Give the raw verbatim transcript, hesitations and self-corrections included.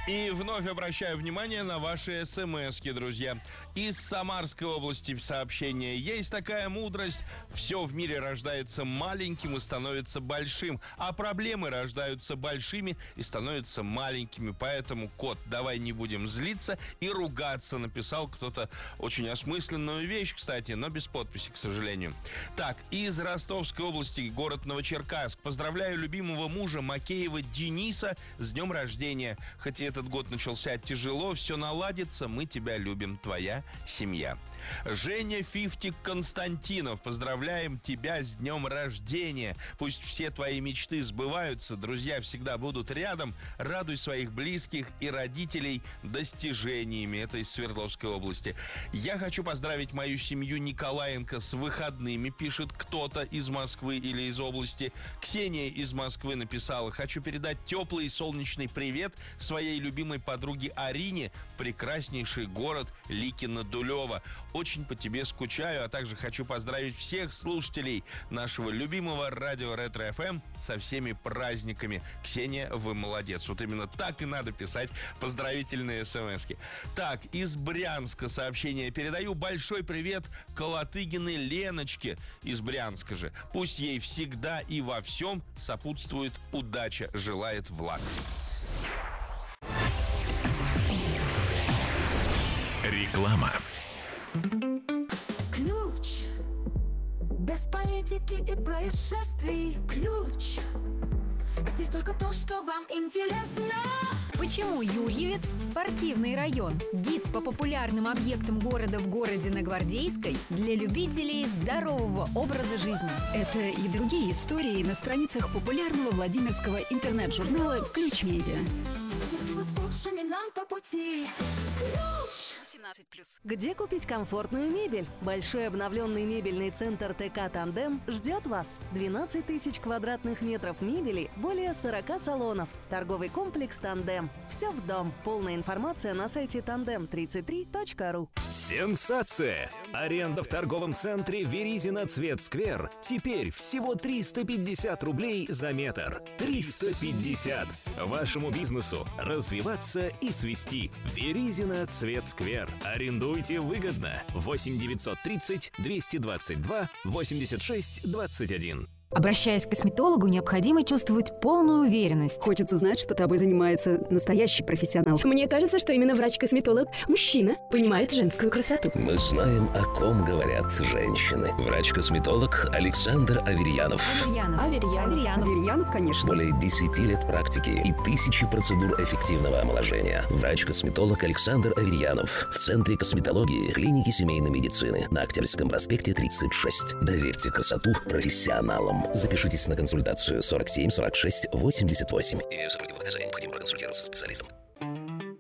И вновь обращаю внимание на ваши смски, друзья. Из Самарской области сообщение. Есть такая мудрость: все в мире рождается маленьким и становится большим, а проблемы рождаются большими и становятся маленькими. Поэтому, кот, давай не будем злиться и ругаться. Написал кто-то очень осмысленную вещь, кстати, но без подписи, к сожалению. Так, из Ростовской области, город Новочеркасск. Поздравляю любимого мужа Макеева Дениса с днем рождения. Хотя этот год начался тяжело, все наладится, мы тебя любим, твоя семья. Женя Фифтик Константинов, поздравляем тебя с днем рождения. Пусть все твои мечты сбываются, друзья всегда будут рядом. Радуй своих близких и родителей достижениями. Это из Свердловской области. Я хочу поздравить мою семью Николаенко с выходными, пишет кто-то из Москвы или из области. Ксения из Москвы написала: хочу передать теплый и солнечный привет своей любимой подруге Арине в прекраснейший город Ликино-Дулево. Очень по тебе скучаю, а также хочу поздравить всех слушателей нашего любимого радио Ретро эф эм со всеми праздниками. Ксения, вы молодец. Вот именно так и надо писать поздравительные смски. Так, из Брянска сообщение. Передаю большой привет Колотыгиной Леночке из Брянска же. Пусть ей всегда и во всем сопутствует удача, желает Влад. Реклама. Ключ. Без политики и происшествий. Ключ. Здесь только то, что вам интересно. Почему Юрьевец – спортивный район? Гид по популярным объектам города в городе на Гвардейской для любителей здорового образа жизни. Это и другие истории на страницах популярного владимирского интернет-журнала «Ключ Медиа». Если вы слушали нам по пути. Ключ. семнадцать плюс. Где купить комфортную мебель? Большой обновленный мебельный центр ТК «Тандем» ждет вас. двенадцать тысяч квадратных метров мебели, более сорок салонов. Торговый комплекс «Тандем». Все в дом. Полная информация на сайте тандем тридцать три точка ру. Сенсация! Аренда в торговом центре Веризино Цветсквер теперь всего триста пятьдесят рублей за метр. триста пятьдесят! Вашему бизнесу развиваться и цвести. Веризино Цветсквер. Арендуйте выгодно. восемь девятьсот тридцать двести двадцать два восемьдесят шесть двадцать один. Обращаясь к косметологу, необходимо чувствовать полную уверенность. Хочется знать, что тобой занимается настоящий профессионал. Мне кажется, что именно врач-косметолог мужчина понимает женскую красоту. Мы знаем, о ком говорят женщины. Врач-косметолог Александр Аверьянов. Аверьянов. Аверьянов. Аверьянов. Аверьянов, конечно. Более десяти лет практики и тысячи процедур эффективного омоложения. Врач-косметолог Александр Аверьянов. В Центре косметологии клиники семейной медицины на Октябрьском проспекте тридцать шесть. Доверьте красоту профессионалам. Запишитесь на консультацию сорок семь сорок шесть восемьдесят восемь. Имеются противопоказания, необходимо проконсультироваться с специалистом.